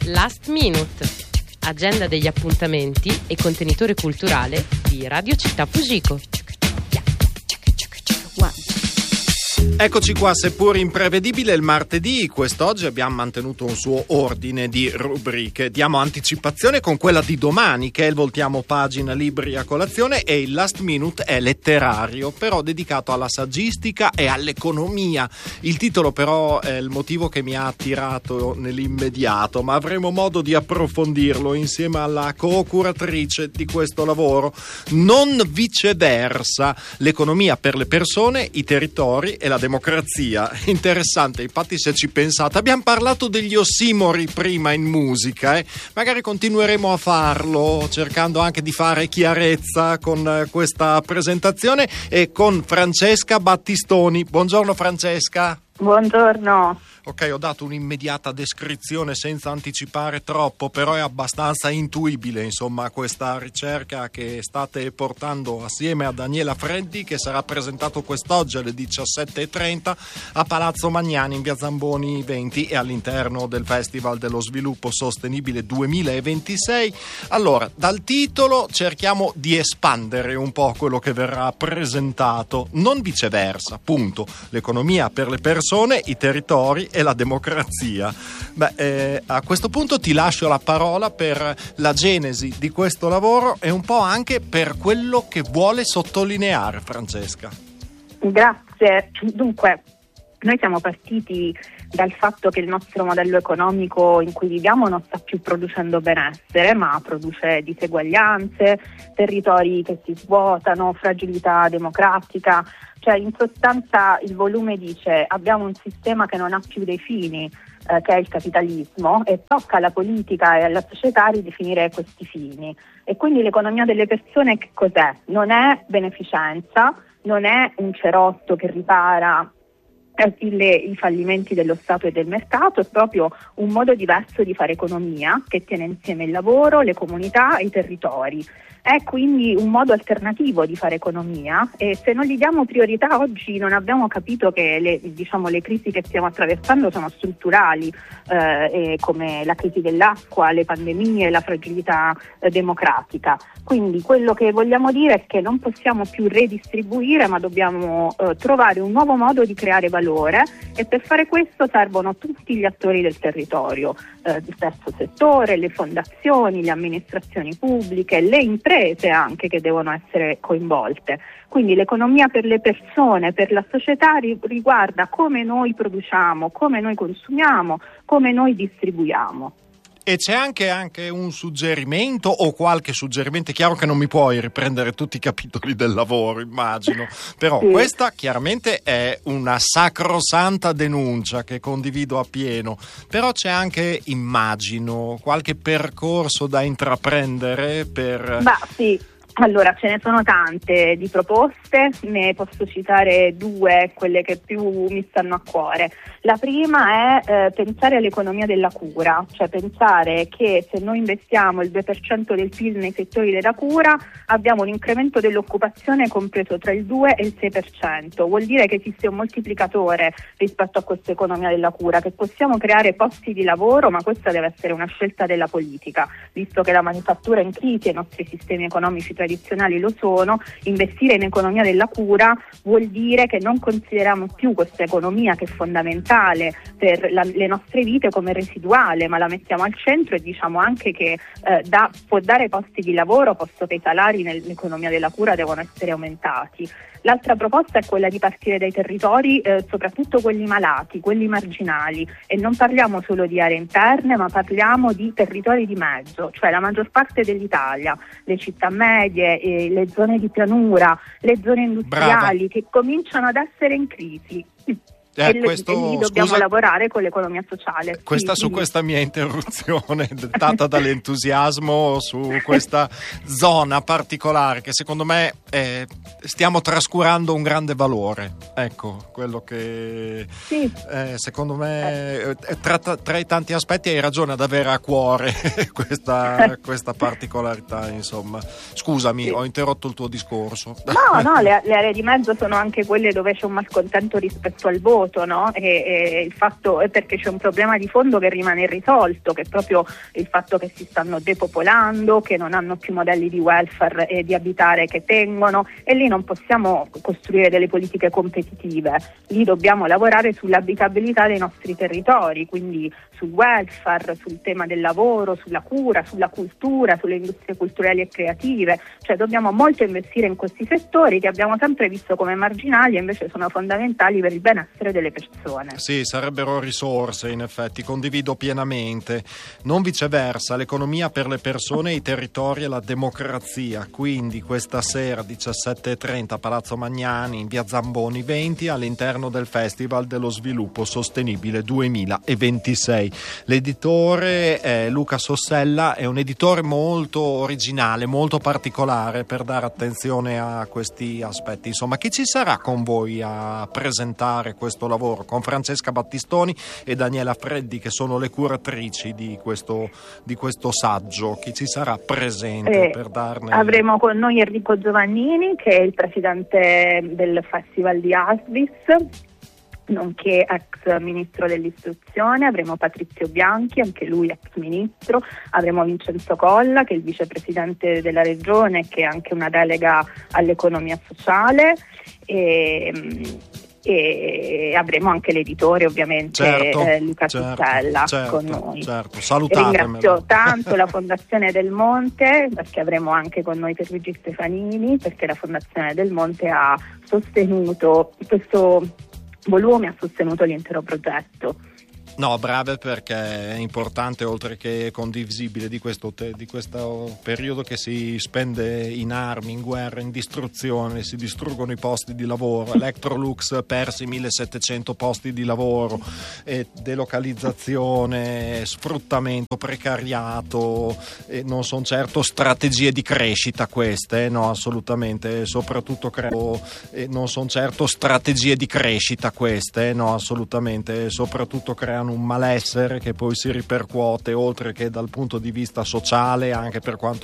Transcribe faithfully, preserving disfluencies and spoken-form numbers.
Last Minute, agenda degli appuntamenti e contenitore culturale di Radio Città Fugico. Eccoci qua, seppur imprevedibile il martedì, quest'oggi abbiamo mantenuto un suo ordine di rubriche. Diamo anticipazione con quella di domani, che è il Voltiamo Pagina Libri a Colazione, e il Last Minute è letterario, però dedicato alla saggistica e all'economia. Il titolo però è il motivo che mi ha attirato nell'immediato, ma avremo modo di approfondirlo insieme alla co-curatrice di questo lavoro. Non viceversa, l'economia per le persone, i territori e la democrazia. Interessante, infatti, se ci pensate. Abbiamo parlato degli ossimori prima in musica, eh? Magari continueremo a farlo, cercando anche di fare chiarezza con questa presentazione e con Francesca Battistoni. Buongiorno Francesca. Buongiorno. Ok, ho dato un'immediata descrizione senza anticipare troppo, però è abbastanza intuibile, insomma, questa ricerca che state portando assieme a Daniela Freddi, che sarà presentato quest'oggi alle diciassette e trenta a Palazzo Magnani in via Zamboni venti e all'interno del Festival dello Sviluppo Sostenibile duemilaventisei. Allora, dal titolo cerchiamo di espandere un po' quello che verrà presentato, non viceversa, punto. L'economia per le persone, i territori e la democrazia. Beh, eh, a questo punto ti lascio la parola per la genesi di questo lavoro e un po' anche per quello che vuole sottolineare, Francesca. Grazie. Dunque, noi siamo partiti dal fatto che il nostro modello economico in cui viviamo non sta più producendo benessere, ma produce diseguaglianze, territori che si svuotano, fragilità democratica. Cioè, in sostanza il volume dice: abbiamo un sistema che non ha più dei fini, eh, che è il capitalismo, e tocca alla politica e alla società ridefinire questi fini. E quindi l'economia delle persone che cos'è? Non è beneficenza, non è un cerotto che ripara Le, i fallimenti dello Stato e del mercato, è proprio un modo diverso di fare economia che tiene insieme il lavoro, le comunità e i territori. È quindi un modo alternativo di fare economia, e se non gli diamo priorità oggi non abbiamo capito che le, diciamo, le crisi che stiamo attraversando sono strutturali, eh, come la crisi dell'acqua, le pandemie, la fragilità eh, democratica. Quindi quello che vogliamo dire è che non possiamo più redistribuire, ma dobbiamo eh, trovare un nuovo modo di creare valore, e per fare questo servono tutti gli attori del territorio, eh, il terzo settore, le fondazioni, le amministrazioni pubbliche, le imprese anche, che devono essere coinvolte. Quindi l'economia per le persone, per la società, ri- riguarda come noi produciamo, come noi consumiamo, come noi distribuiamo. E c'è anche, anche un suggerimento o qualche suggerimento. È chiaro che non mi puoi riprendere tutti i capitoli del lavoro, immagino, però sì. Questa chiaramente è una sacrosanta denuncia che condivido appieno, però c'è anche, immagino, qualche percorso da intraprendere per... Bah, sì. Allora, ce ne sono tante di proposte, ne posso citare due, quelle che più mi stanno a cuore. La prima è eh, pensare all'economia della cura, cioè pensare che se noi investiamo il due per cento del P I L nei settori della cura abbiamo un incremento dell'occupazione compreso tra il due e il sei per cento. Vuol dire che esiste un moltiplicatore rispetto a questa economia della cura, che possiamo creare posti di lavoro, ma questa deve essere una scelta della politica, visto che la manifattura è in crisi e i nostri sistemi economici tradizionali lo sono. Investire in economia della cura vuol dire che non consideriamo più questa economia, che è fondamentale per la, le nostre vite, come residuale, ma la mettiamo al centro e diciamo anche che eh, da, può dare posti di lavoro, posto che i salari nell'economia della cura devono essere aumentati. L'altra proposta è quella di partire dai territori, eh, soprattutto quelli malati, quelli marginali, e non parliamo solo di aree interne, ma parliamo di territori di mezzo, cioè la maggior parte dell'Italia, le città medie, eh, le zone di pianura, le zone industriali. Brava. Che cominciano ad essere in crisi. Eh, e, questo, e lì dobbiamo scusa, lavorare con l'economia sociale. Questa sì, su sì. questa mia interruzione dettata dall'entusiasmo su questa zona particolare che secondo me eh, stiamo trascurando un grande valore. Ecco, quello che sì. eh, secondo me eh, tra, tra i tanti aspetti hai ragione ad avere a cuore questa, questa particolarità, insomma. Scusami, sì. Ho interrotto il tuo discorso. No, no, le, le aree di mezzo sono anche quelle dove c'è un malcontento rispetto al voto. vuoto, no? E, e il fatto è perché c'è un problema di fondo che rimane irrisolto, che è proprio il fatto che si stanno depopolando, che non hanno più modelli di welfare e di abitare che tengono, e lì non possiamo costruire delle politiche competitive, lì dobbiamo lavorare sull'abitabilità dei nostri territori, quindi sul welfare, sul tema del lavoro, sulla cura, sulla cultura, sulle industrie culturali e creative, cioè dobbiamo molto investire in questi settori che abbiamo sempre visto come marginali e invece sono fondamentali per il benessere delle persone. Sì, sarebbero risorse, in effetti, condivido pienamente. Non viceversa, l'economia per le persone, i territori e la democrazia. Quindi questa sera diciassette e trenta a Palazzo Magnani, in via Zamboni venti, all'interno del Festival dello Sviluppo Sostenibile duemilaventisei. L'editore è Luca Sossella, è un editore molto originale, molto particolare per dare attenzione a questi aspetti. Insomma, chi ci sarà con voi a presentare questo lavoro? Con Francesca Battistoni e Daniela Freddi, che sono le curatrici di questo, di questo saggio. Chi ci sarà presente eh, per darne... Avremo con noi Enrico Giovannini, che è il presidente del Festival di Asvis, nonché ex ministro dell'istruzione. Avremo Patrizio Bianchi, anche lui ex ministro. Avremo Vincenzo Colla, che è il vicepresidente della regione, che è anche una delega all'economia sociale, e, e avremo anche l'editore, ovviamente, certo, eh, Luca certo, Pizzella certo, con noi. Certo, salutatemi. Ringrazio tanto la Fondazione del Monte, perché avremo anche con noi Pierluigi Stefanini, perché la Fondazione del Monte ha sostenuto questo volume, ha sostenuto l'intero progetto. No, brave, perché è importante, oltre che condivisibile, di questo, te, di questo periodo che si spende in armi, in guerra, in distruzione, si distruggono i posti di lavoro. Electrolux persi millesettecento posti di lavoro, e delocalizzazione, sfruttamento, precariato, e non sono certo strategie di crescita queste, no, assolutamente, soprattutto credo, e non sono certo strategie di crescita queste, no, assolutamente, soprattutto creano un malessere che poi si ripercuote, oltre che dal punto di vista sociale, anche per quanto